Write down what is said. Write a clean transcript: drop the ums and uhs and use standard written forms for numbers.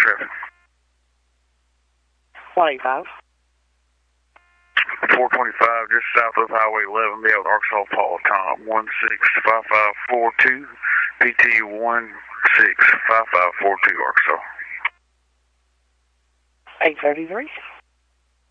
traffic? 25. 425, just south of Highway 11, be out Arkansas Paul, com 165542, PT 165542, Arkansas. 833.